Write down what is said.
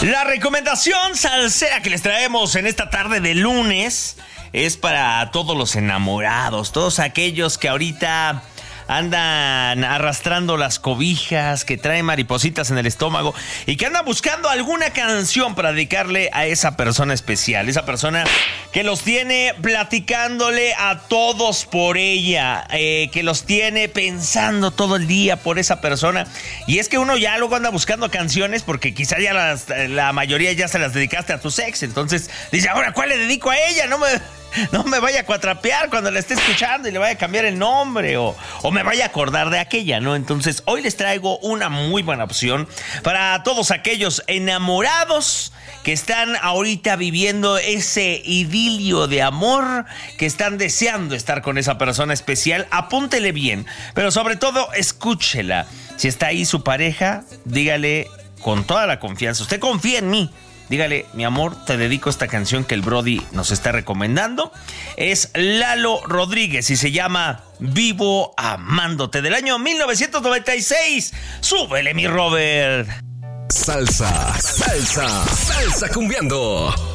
La recomendación salsera que les traemos en esta tarde de lunes es para todos los enamorados, todos aquellos que ahorita andan arrastrando las cobijas, que traen maripositas en el estómago y que andan buscando alguna canción para dedicarle a esa persona especial, esa persona que los tiene platicándole a todos por ella, que los tiene pensando todo el día por esa persona. Y es que uno ya luego anda buscando canciones porque quizá ya la mayoría ya se las dedicaste a tus ex, entonces dice, ahora ¿cuál le dedico a ella? No me vaya a cuatrapear cuando la esté escuchando y le vaya a cambiar el nombre o me vaya a acordar de aquella, ¿no? Entonces, hoy les traigo una muy buena opción para todos aquellos enamorados que están ahorita viviendo ese idilio de amor, que están deseando estar con esa persona especial. Apúntele bien, pero sobre todo, escúchela. Si está ahí su pareja, dígale con toda la confianza, usted confía en mí. Dígale, mi amor, te dedico esta canción que el Brody nos está recomendando. Es Lalo Rodríguez y se llama Vivo Amándote, del año 1996. ¡Súbele, mi Robert! Salsa cumbiando.